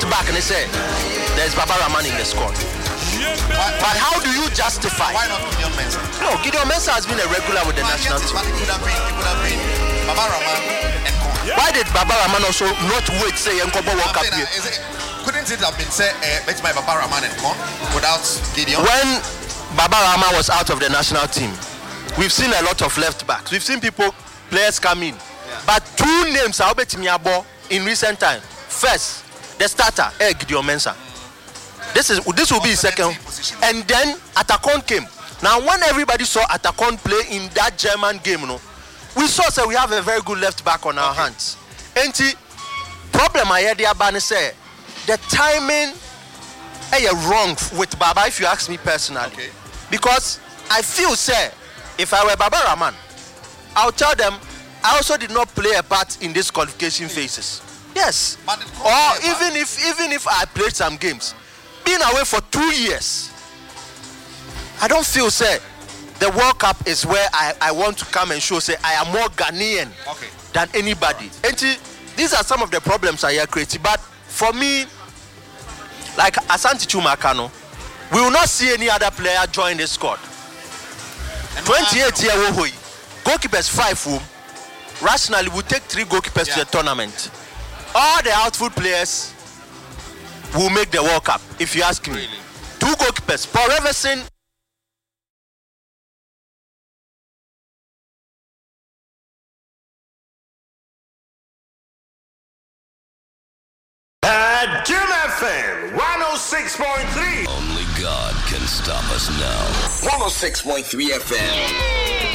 back and they say there's Baba Rahman in the squad. But how do you justify? Why not Gideon Mensah? No, Gideon Mensah has been a regular with the national team. It could have been Baba Rahman and Con. Why did Baba Rahman also not wait say Nkobo World Cup here? Couldn't it have been said it's my Baba Rahman and Con without Gideon? When Baba Rahman was out of the national team, we've seen a lot of left backs. We've seen players come in. Yeah. But two names are in recent time. First, the starter, Gideon Mensah. This will be his second. And then Atakon came. Now, when everybody saw Atakon play in that German game, we saw we have a very good left back on our hands. And the problem I had there, say the timing is wrong with Baba, if you ask me personally. Okay. Because I feel, if I were Baba Rahman, I'll tell them I also did not play a part in these qualification phases. Yes. Or even if I played some games, being away for 2 years, I don't feel the World Cup is where I want to come and show I am more Ghanaian than anybody. And these are some of the problems I hear creating. But for me, like Asante Chumakano, we will not see any other player join this squad. 28-year-old goalkeepers 5 rationally will take 3 goalkeepers to the tournament. All the outfield players will make the World Cup, if you ask me. Really? 2 goalkeepers, Paul Reverson. At Jim FM 106.3. Only God can stop us now. 106.3 FM.